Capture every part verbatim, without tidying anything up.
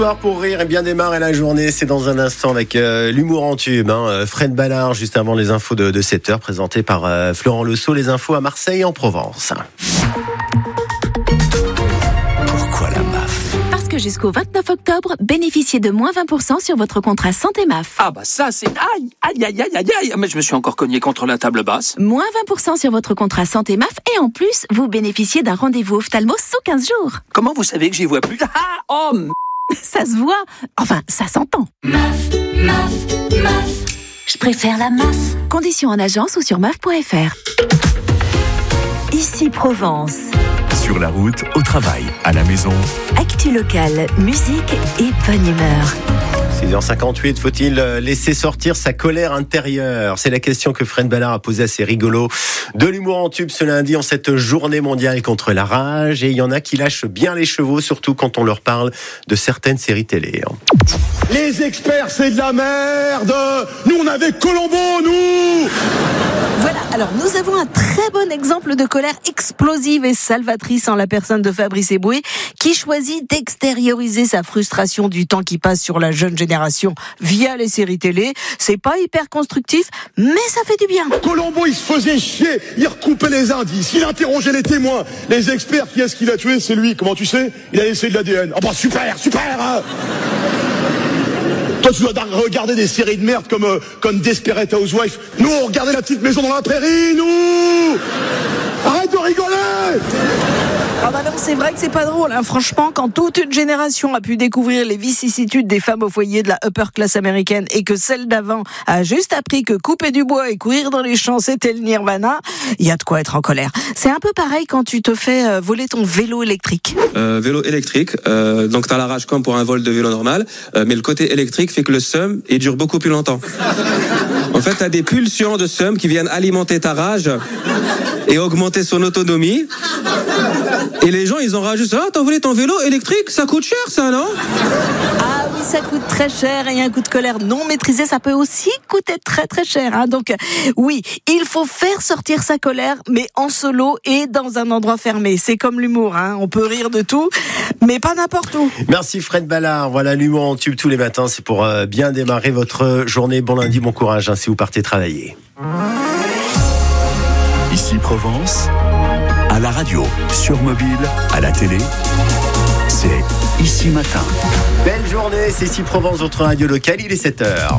Pour rire et bien démarrer la journée, c'est dans un instant avec euh, l'humour en tube. Hein. Fred Ballard, juste avant les infos de, de sept heures, présenté par euh, Florent Lesault. Les infos à Marseille et en Provence. Pourquoi la M A F ? Parce que jusqu'au vingt-neuf octobre, bénéficiez de moins vingt pour cent sur votre contrat santé M A F. Ah bah ça c'est... Aïe, aïe, aïe, aïe, aïe, aïe. Mais je me suis encore cogné contre la table basse. Moins vingt pour cent sur votre contrat santé M A F et en plus, vous bénéficiez d'un rendez-vous ophtalmo sous quinze jours. Comment vous savez que j'y vois plus ? Ah, oh, m- Ça se voit. Enfin, ça s'entend. M A F, M A F, M A F. Je préfère la M A F. Conditions en agence ou sur M A F point F R. Ici Provence. Sur la route, au travail, à la maison. Actu locale, musique et bonne humeur. six heures cinquante-huit, faut-il laisser sortir sa colère intérieure ? C'est la question que Fred Ballard a posée à ses rigolos de l'humour en tube ce lundi en cette journée mondiale contre la rage. Et il y en a qui lâchent bien les chevaux, surtout quand on leur parle de certaines séries télé. Les experts, c'est de la merde. Nous, on avait Colombo, nous. Voilà, alors nous avons un très bon exemple de colère explosive et salvatrice en la personne de Fabrice Eboué, qui choisit d'extérioriser sa frustration du temps qui passe sur la jeune génération via les séries télé. C'est pas hyper constructif, mais ça fait du bien. Colombo, il se faisait chier. Il recoupait les indices. Il interrogeait les témoins. Les experts, qui est-ce qu'il a tué ? C'est lui. Comment tu sais ? Il a laissé de l'A D N. Ah bah super, super hein. Toi, tu dois regarder des séries de merde comme, euh, comme Desperate Housewives. Nous, on regardait La Petite Maison dans la Prairie, nous. Arrête de rigoler. Ah bah non, c'est vrai que c'est pas drôle, hein. Franchement, quand toute une génération a pu découvrir les vicissitudes des femmes au foyer de la upper class américaine et que celle d'avant a juste appris que couper du bois et courir dans les champs c'était le nirvana, il y a de quoi être en colère. C'est un peu pareil quand tu te fais voler ton vélo électrique. Euh, vélo électrique, euh, donc t'as la rage comme pour un vol de vélo normal, euh, mais le côté électrique fait que le seum il dure beaucoup plus longtemps. En fait, t'as des pulsions de seum qui viennent alimenter ta rage et augmenter son autonomie. Et les gens, ils ont rajouté ça. Ah, t'as volé ton vélo électrique ? Ça coûte cher, ça, non ? Ah oui, ça coûte très cher et un coup de colère non maîtrisé, ça peut aussi coûter très très cher. Hein. Donc oui, il faut faire sortir sa colère, mais en solo et dans un endroit fermé. C'est comme l'humour, hein. On peut rire de tout, mais pas n'importe où. Merci Fred Ballard. Voilà, l'humour en tube tous les matins, c'est pour euh, bien démarrer votre journée. Bon lundi, bon courage hein, si vous partez travailler. Ici Provence, à la radio, sur mobile, à la télé, c'est Ici Matin. Belle journée, c'est ici Provence, votre radio locale, il est sept heures.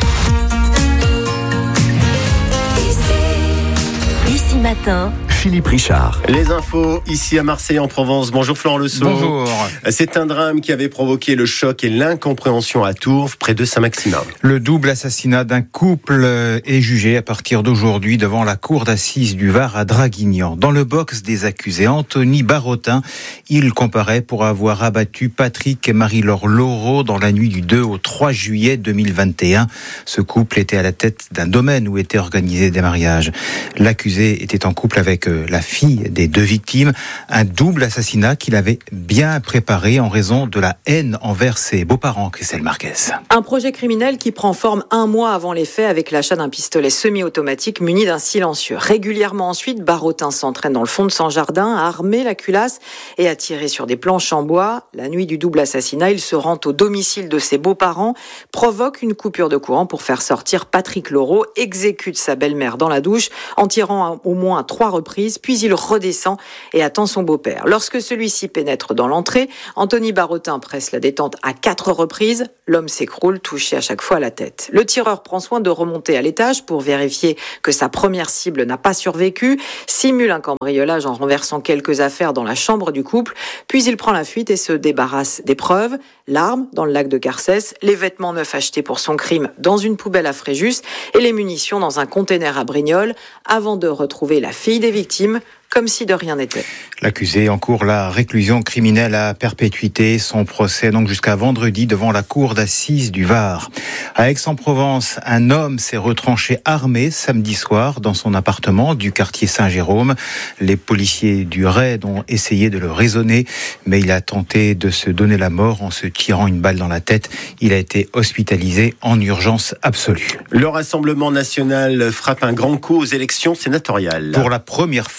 Ici Matin. Philippe Richard. Les infos ici à Marseille en Provence. Bonjour Florent Lesault. Bonjour. C'est un drame qui avait provoqué le choc et l'incompréhension à Tours, près de Saint-Maximin. Le double assassinat d'un couple est jugé à partir d'aujourd'hui devant la cour d'assises du Var à Draguignan. Dans le box des accusés, Anthony Barotin, il comparaît pour avoir abattu Patrick et Marie-Laure Laureau dans la nuit du deux au trois juillet deux mille vingt et un. Ce couple était à la tête d'un domaine où étaient organisés des mariages. L'accusé était en couple avec la fille des deux victimes, un double assassinat qu'il avait bien préparé en raison de la haine envers ses beaux-parents, Christelle Marquez. Un projet criminel qui prend forme un mois avant les faits avec l'achat d'un pistolet semi-automatique muni d'un silencieux. Régulièrement ensuite, Barotin s'entraîne dans le fond de son jardin, à armer la culasse et à tirer sur des planches en bois. La nuit du double assassinat, il se rend au domicile de ses beaux-parents, provoque une coupure de courant pour faire sortir Patrick Laureau, exécute sa belle-mère dans la douche en tirant au moins à trois reprises, puis il redescend et attend son beau-père. Lorsque celui-ci pénètre dans l'entrée, Anthony Barotin presse la détente à quatre reprises. L'homme s'écroule, touché à chaque fois à la tête. Le tireur prend soin de remonter à l'étage pour vérifier que sa première cible n'a pas survécu, simule un cambriolage en renversant quelques affaires dans la chambre du couple, puis il prend la fuite et se débarrasse des preuves, l'arme dans le lac de Garcès, les vêtements neufs achetés pour son crime dans une poubelle à Fréjus et les munitions dans un container à Brignoles, avant de retrouver la fille des victimes, comme si de rien n'était. L'accusé encourt la réclusion criminelle à perpétuité. Son procès donc jusqu'à vendredi devant la cour d'assises du Var. À Aix-en-Provence, un homme s'est retranché armé samedi soir dans son appartement du quartier Saint-Jérôme. Les policiers du raid ont essayé de le raisonner, mais il a tenté de se donner la mort en se tirant une balle dans la tête. Il a été hospitalisé en urgence absolue. Le Rassemblement national frappe un grand coup aux élections sénatoriales. Pour la première fois de son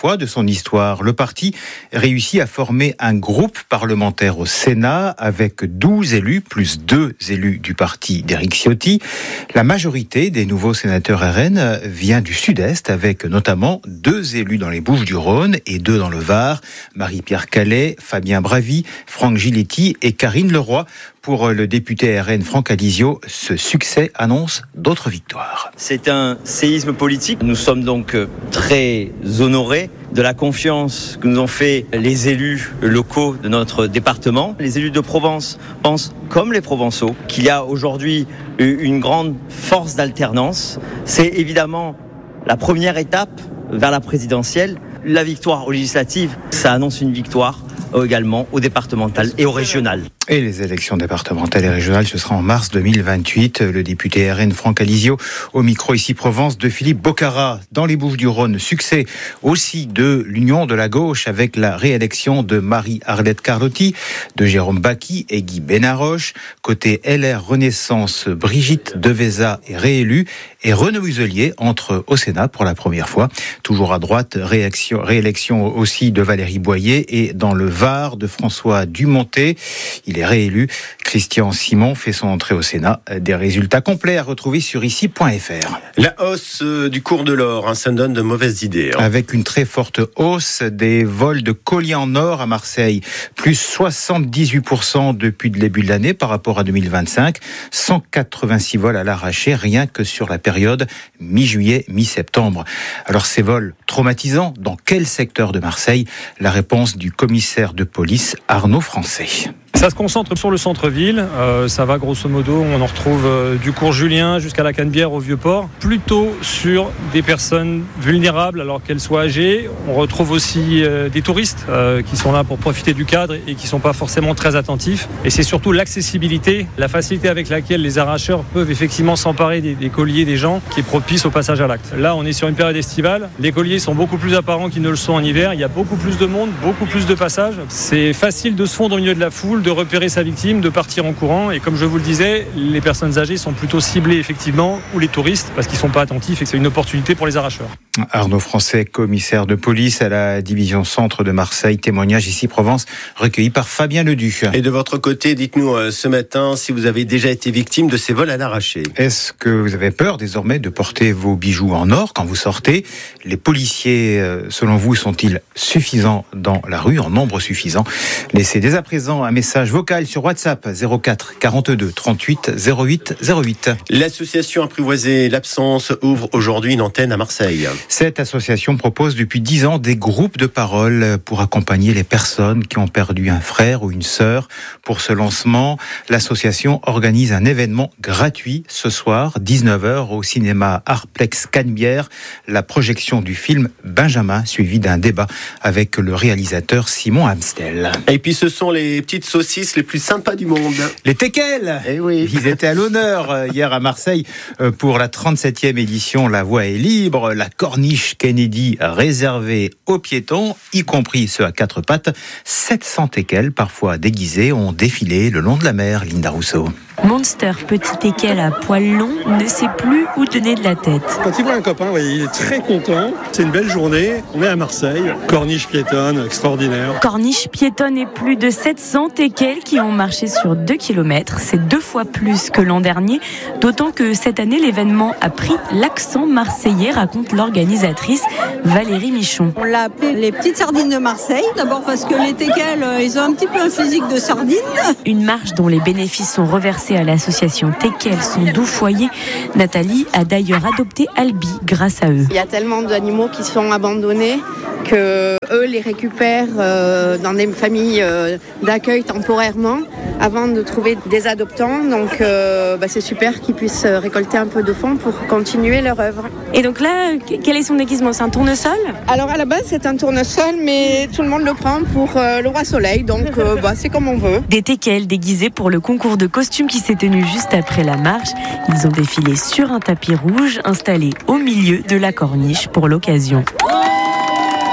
son histoire. Le parti réussit à former un groupe parlementaire au Sénat avec douze élus, plus deux élus du parti d'Éric Ciotti. La majorité des nouveaux sénateurs R N vient du Sud-Est, avec notamment deux élus dans les Bouches-du-Rhône et deux dans le Var, Marie-Pierre Calais, Fabien Bravy, Franck Giletti et Karine Leroy. Pour le député R N Franck Alizio, ce succès annonce d'autres victoires. C'est un séisme politique. Nous sommes donc très honorés de la confiance que nous ont fait les élus locaux de notre département. Les élus de Provence pensent, comme les Provençaux, qu'il y a aujourd'hui une grande force d'alternance. C'est évidemment la première étape vers la présidentielle. La victoire aux législatives, ça annonce une victoire également au départemental et au régional. Et les élections départementales et régionales, ce sera en mars deux mille vingt-huit. Le député R N Franck Alizio, au micro ici Provence de Philippe Bocara. Dans les Bouches-du-Rhône, succès aussi de l'Union de la gauche avec la réélection de Marie-Arlette Carlotti, de Jérôme Bacchi et Guy Benaroche. Côté L R Renaissance, Brigitte Deveza est réélue et Renaud Muselier entre au Sénat pour la première fois. Toujours à droite, réélection, réélection aussi de Valérie Boyer et dans le Var de François Dumontet. Il est réélu. Christian Simon fait son entrée au Sénat. Des résultats complets à retrouver sur ici point f r. La hausse du cours de l'or, hein, ça me donne de mauvaises idées. Hein. Avec une très forte hausse des vols de colliers en or à Marseille, plus soixante-dix-huit pour cent depuis le début de l'année par rapport à deux mille vingt-cinq. cent quatre-vingt-six vols à l'arraché, rien que sur la période mi-juillet, mi-septembre. Alors ces vols traumatisants, dans quel secteur de Marseille? La réponse du commissaire de police Arnaud Français. Ça se concentre sur le centre-ville, euh, ça va grosso modo, on en retrouve euh, du cours Julien jusqu'à la Canebière au Vieux-Port, plutôt sur des personnes vulnérables alors qu'elles soient âgées. On retrouve aussi euh, des touristes euh, qui sont là pour profiter du cadre et qui ne sont pas forcément très attentifs. Et c'est surtout l'accessibilité, la facilité avec laquelle les arracheurs peuvent effectivement s'emparer des, des colliers des gens qui est propice au passage à l'acte. Là, on est sur une période estivale, les colliers sont beaucoup plus apparents qu'ils ne le sont en hiver, il y a beaucoup plus de monde, beaucoup plus de passages. C'est facile de se fondre au milieu de la foule, de repérer sa victime, de partir en courant. Et comme je vous le disais, les personnes âgées sont plutôt ciblées effectivement, ou les touristes, parce qu'ils ne sont pas attentifs et que c'est une opportunité pour les arracheurs. Arnaud Français, commissaire de police à la division centre de Marseille. Témoignage ici Provence, recueilli par Fabien Leduc. Et de votre côté, dites-nous euh, ce matin si vous avez déjà été victime de ces vols à l'arraché. Est-ce que vous avez peur désormais de porter vos bijoux en or quand vous sortez? Les policiers, euh, selon vous, sont-ils suffisants dans la rue, en nombre suffisant? Laissez dès à présent un message vocal sur WhatsApp zéro quatre quarante-deux trente-huit zéro huit zéro huit. L'association Apprivoiser l'absence ouvre aujourd'hui une antenne à Marseille. Cette association propose depuis dix ans des groupes de parole pour accompagner les personnes qui ont perdu un frère ou une sœur. Pour ce lancement, l'association organise un événement gratuit ce soir, dix-neuf heures, au cinéma Artplex Canebière, la projection du film Benjamin, suivi d'un débat avec le réalisateur Simon Amstel. Et puis ce sont les petites saucisses les plus sympas du monde. Les teckels. Eh oui. Ils étaient à l'honneur hier à Marseille pour la trente-septième édition La Voie est libre, la corniche Kennedy réservée aux piétons, y compris ceux à quatre pattes. sept cents teckels, parfois déguisés, ont défilé le long de la mer. Linda Rousseau. Monster, petit teckel à poils longs, ne sait plus où donner de la tête. Quand il voit un copain, ouais, il est très content. C'est une belle journée. On est à Marseille. Corniche piétonne, extraordinaire. Corniche piétonne et plus de sept cents teckels qui ont marché sur deux kilomètres. C'est deux fois plus que l'an dernier. D'autant que cette année, l'événement a pris l'accent marseillais, raconte l'organisatrice Valérie Michon. On l'a appelé les petites sardines de Marseille. D'abord parce que les teckels, ils ont un petit peu un physique de sardines. Une marche dont les bénéfices sont reversés à l'association Teckel, son doux foyer. Nathalie a d'ailleurs adopté Albi grâce à eux. Il y a tellement d'animaux qui sont abandonnés que eux les récupèrent euh, dans des familles euh, d'accueil temporairement avant de trouver des adoptants. Donc euh, bah, c'est super qu'ils puissent récolter un peu de fonds pour continuer leur œuvre. Et donc là, quel est son déguisement? C'est un tournesol? Alors à la base c'est un tournesol, mais tout le monde le prend pour euh, le roi soleil, donc euh, bah, c'est comme on veut. Des teckels déguisés pour le concours de costumes qui s'est tenu juste après la marche. Ils ont défilé sur un tapis rouge installé au milieu de la corniche pour l'occasion.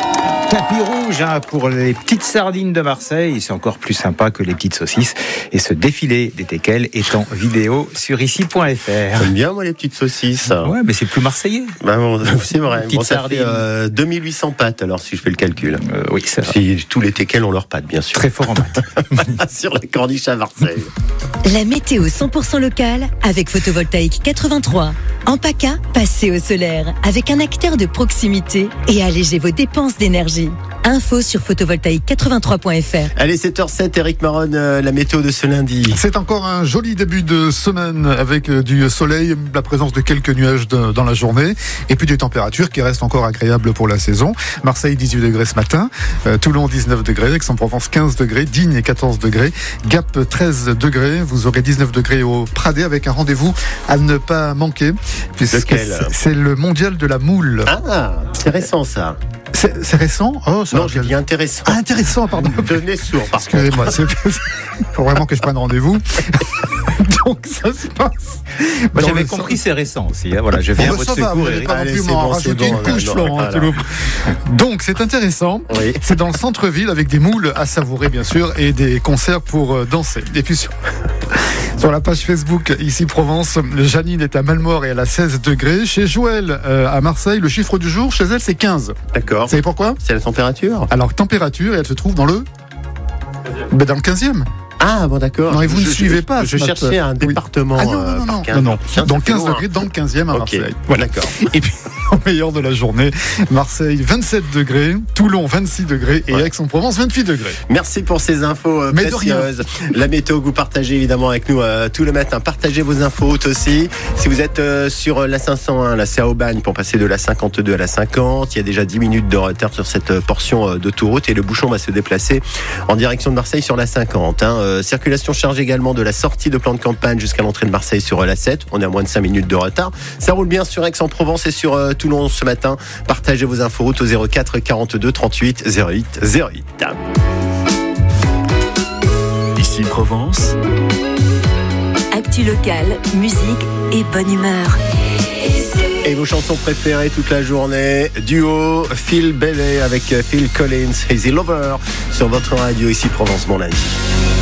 Tapis rouge hein, pour les petites sardines de Marseille. C'est encore plus sympa que les petites saucisses. Et ce défilé des teckels est en vidéo sur ici point f r. J'aime bien moi les petites saucisses. Ouais, mais c'est plus marseillais. Bah bon, c'est vrai. Petites bon, ça sardines. fait euh, deux mille huit cents pâtes alors si je fais le calcul. Euh, oui, c'est vrai. Si tous les teckels ont leurs pâtes, bien sûr. Très fort en maths. Sur la corniche à Marseille. La météo cent pour cent locale avec Photovoltaïque quatre-vingt-trois. En PACA, passez au solaire avec un acteur de proximité et allégez vos dépenses d'énergie. Info sur photovoltaïque quatre-vingt-trois point f r. Allez, sept heures sept, Eric Maron, euh, la météo de ce lundi. C'est encore un joli début de semaine avec euh, du soleil, la présence de quelques nuages de, dans la journée et puis des températures qui restent encore agréables pour la saison. Marseille dix-huit degrés ce matin, euh, Toulon dix-neuf degrés, Aix-en-Provence quinze degrés, Digne quatorze degrés, Gap treize degrés, vous aurez dix-neuf degrés au Pradé avec un rendez-vous à ne pas manquer puisque c'est, c'est le mondial de la moule. Ah, c'est récent ça. C'est, c'est récent oh, Non, je dis intéressant. Ah, intéressant, pardon. Devenez sourd, par contre. Excusez-moi, il faut vraiment que je prenne rendez-vous. Donc, ça se passe. Moi, j'avais compris, c'est récent aussi. Hein. Voilà, je viens bon, à votre ça secours. Va, vous n'allez pas non plus m'en bon, rajouter bon, une couche, Florent. Hein, donc, c'est intéressant. Oui. C'est dans le centre-ville avec des moules à savourer, bien sûr, et des concerts pour euh, danser. Et puis, sur... Sur la page Facebook, ici Provence, Janine est à Malmort et elle a seize degrés. Chez Joël, euh, à Marseille, le chiffre du jour, chez elle, c'est quinze. D'accord. Vous savez pourquoi ? C'est la température ? Alors, température, et elle se trouve dans le... Ben, dans le quinzième. Ah, bon, d'accord. Non, et vous je, ne suivez je, pas. Je cherchais un département. Ah, non, non, non, non. non, non. Tiens, dans quinze degrés, dans le quinzième à Marseille. Okay. Voilà. D'accord. Et puis, au meilleur de la journée, Marseille, vingt-sept degrés, Toulon, vingt-six degrés et ouais. Aix-en-Provence, vingt-huit degrés. Merci pour ces infos euh, précieuses. La météo que vous partagez évidemment avec nous euh, tout le matin. Partagez vos infos aussi. Si vous êtes euh, sur la cinq cent un, là c'est à Aubagne pour passer de la cinquante-deux à la cinquante. Il y a déjà dix minutes de retard sur cette portion euh, d'autoroute et le bouchon va se déplacer en direction de Marseille sur la cinquante. Hein. Euh, circulation chargée également de la sortie de plan de campagne jusqu'à l'entrée de Marseille sur la sept. On est à moins de cinq minutes de retard. Ça roule bien sur Aix-en-Provence et sur euh, Toulon ce matin. Partagez vos infos route au zéro quatre quarante-deux trente-huit zéro huit zéro huit. Ici Provence. Actu locale, musique et bonne humeur. Et vos chansons préférées toute la journée. Duo Phil Bailey avec Phil Collins, Easy Lover sur votre radio ici Provence mon lundi.